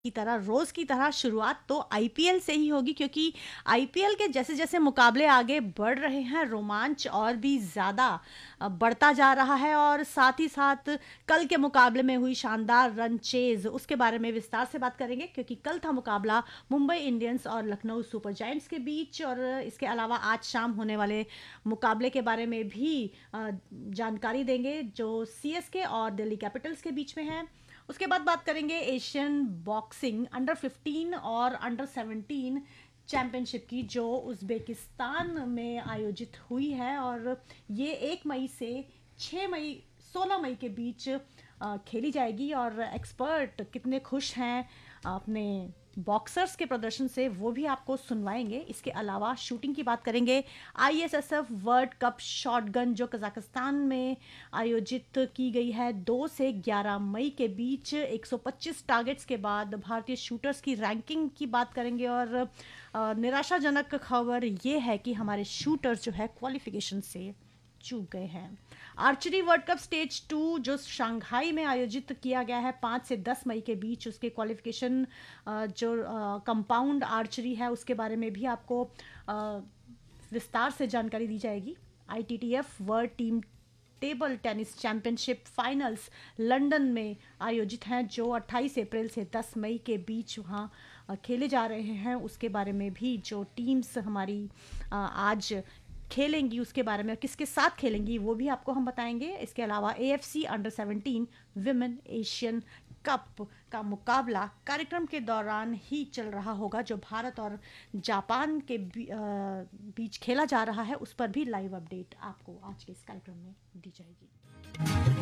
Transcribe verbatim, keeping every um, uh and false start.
की तरह रोज की तरह शुरुआत तो आईपीएल से ही होगी, क्योंकि आईपीएल के जैसे जैसे मुकाबले आगे बढ़ रहे हैं, रोमांच और भी ज़्यादा अ, बढ़ता जा रहा है। और साथ ही साथ कल के मुकाबले में हुई शानदार रन चेज, उसके बारे में विस्तार से बात करेंगे, क्योंकि कल था मुकाबला मुंबई इंडियंस और लखनऊ सुपर जायंट्स के बीच। और इसके अलावा आज शाम होने वाले मुकाबले के बारे में भी अ, जानकारी देंगे, जो सीएसके और दिल्ली कैपिटल्स के बीच में है। उसके बाद बात करेंगे एशियन बॉक्सिंग अंडर फिफ्टीन और अंडर सेवनटीन चैंपियनशिप की, जो उज़्बेकिस्तान में आयोजित हुई है। और ये एक मई से छः मई सोलह मई के बीच अ, खेली जाएगी। और एक्सपर्ट कितने खुश हैं अपने बॉक्सर्स के प्रदर्शन से, वो भी आपको सुनवाएंगे। इसके अलावा शूटिंग की बात करेंगे। आईएसएसएफ वर्ल्ड कप शॉटगन, जो कजाकिस्तान में आयोजित की गई है दो से ग्यारह मई के बीच, एक सौ पच्चीस टारगेट्स के बाद भारतीय शूटर्स की रैंकिंग की बात करेंगे। और अ, निराशाजनक खबर ये है कि हमारे शूटर्स जो है क्वालिफिकेशन से चूक गए हैं। Archery world cup stage two, जो शंघाई में आयोजित किया गया है पाँच से दस मई के बीच, उसके क्वालिफिकेशन जो कंपाउंड आर्चरी है उसके बारे में भी आपको अ, विस्तार से जानकारी दी जाएगी। ITTF world team table tennis championship finals London में आयोजित हैं, जो अट्ठाईस अप्रैल से दस मई के बीच वहाँ अ, खेले जा रहे हैं। उसके बारे में भी जो टीम्स हमारी अ, आज खेलेंगी उसके बारे में, किसके साथ खेलेंगी वो भी आपको हम बताएंगे। इसके अलावा AFC under seventeen women Asian cup का मुकाबला कार्यक्रम के दौरान ही चल रहा होगा, जो भारत और जापान के बी, अ, बीच खेला जा रहा है। उस पर भी लाइव अपडेट आपको आज के इस कार्यक्रम में दी जाएगी।